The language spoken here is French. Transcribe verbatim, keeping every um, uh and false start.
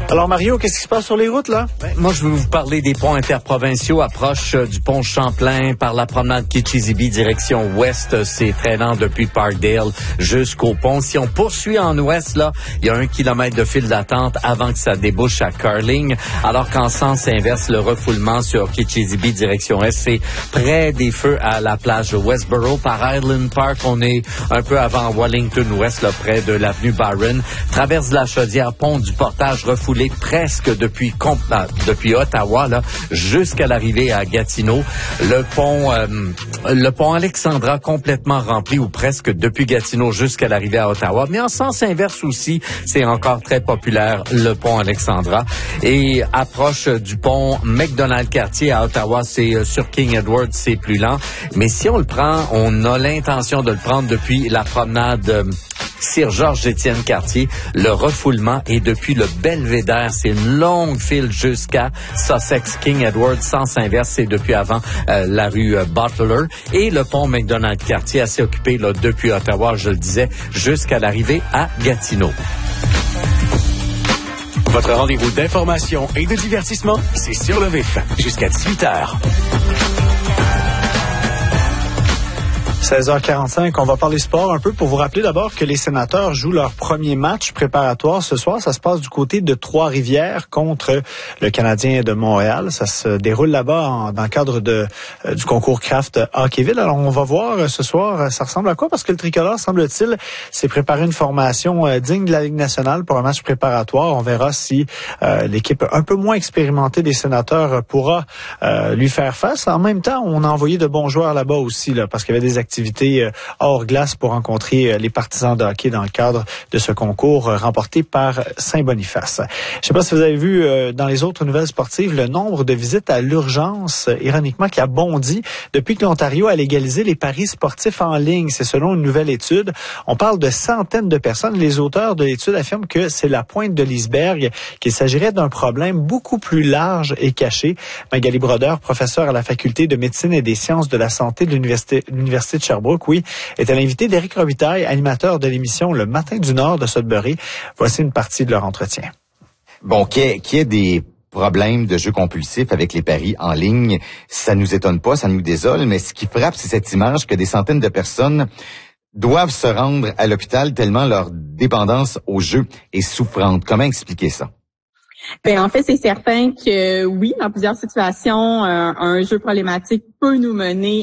Alors Mario, qu'est-ce qui se passe sur les routes là? Ben, moi, je veux vous parler des ponts interprovinciaux. Approche euh, du pont Champlain par la promenade Kitchizibee, direction ouest. C'est très lent depuis Parkdale jusqu'au pont. Si on poursuit en ouest, là, il y a un kilomètre de file d'attente avant que ça débouche à Carling. Alors qu'en sens inverse, le refoulement sur Kitchizibee, direction est, c'est près des feux à la plage de Westboro. Par Highland Park, on est un peu avant Wellington West, là, près de l'avenue Byron. Traverse de la Chaudière, pont du Portage refoulé presque depuis euh, depuis Ottawa là jusqu'à l'arrivée à Gatineau. Le pont euh, le pont Alexandra complètement rempli ou presque depuis Gatineau jusqu'à l'arrivée à Ottawa. Mais en sens inverse aussi, c'est encore très populaire le pont Alexandra. Et approche du pont McDonald-Cartier à Ottawa, c'est euh, sur King Edward, c'est plus lent. Mais si on le prend, on a l'intention de le prendre depuis la promenade euh, Sir Georges-Étienne Cartier. Le refoulement est depuis le Belvédère. C'est une longue file jusqu'à Sussex King Edward. Sens inverse, c'est depuis avant euh, la rue euh, Butler. Et le pont McDonald-Cartier assez occupé là, depuis Ottawa, je le disais, jusqu'à l'arrivée à Gatineau. Votre rendez-vous d'information et de divertissement, c'est Sur le Vif, jusqu'à dix-huit heures. seize heures quarante-cinq, on va parler sport un peu pour vous rappeler d'abord que les Sénateurs jouent leur premier match préparatoire ce soir. Ça se passe du côté de Trois-Rivières contre le Canadien de Montréal. Ça se déroule là-bas en, dans le cadre de, euh, du concours Kraft Hockeyville. Alors on va voir euh, ce soir, euh, ça ressemble à quoi? Parce que le tricolore, semble-t-il, s'est préparé une formation euh, digne de la Ligue nationale pour un match préparatoire. On verra si euh, l'équipe un peu moins expérimentée des Sénateurs pourra euh, lui faire face. En même temps, on a envoyé de bons joueurs là-bas aussi, là, parce qu'il y avait des activités hors glace pour rencontrer les partisans de hockey dans le cadre de ce concours remporté par Saint-Boniface. Je ne sais pas si vous avez vu dans les autres nouvelles sportives le nombre de visites à l'urgence, ironiquement, qui a bondi depuis que l'Ontario a légalisé les paris sportifs en ligne. C'est selon une nouvelle étude. On parle de centaines de personnes. Les auteurs de l'étude affirment que c'est la pointe de l'iceberg, qu'il s'agirait d'un problème beaucoup plus large et caché. Magali Brodeur, professeure à la faculté de médecine et des sciences de la santé de l'Université, l'Université de Sherbrooke, oui, était l'invité d'Éric Robitaille, animateur de l'émission Le Matin du Nord de Sudbury. Voici une partie de leur entretien. Bon, qu'il y ait, qu'il y ait des problèmes de jeux compulsifs avec les paris en ligne, ça nous étonne pas, ça nous désole, mais ce qui frappe, c'est cette image que des centaines de personnes doivent se rendre à l'hôpital tellement leur dépendance au jeu est souffrante. Comment expliquer ça? Ben en fait, c'est certain que oui, dans plusieurs situations, euh, un jeu problématique peut nous mener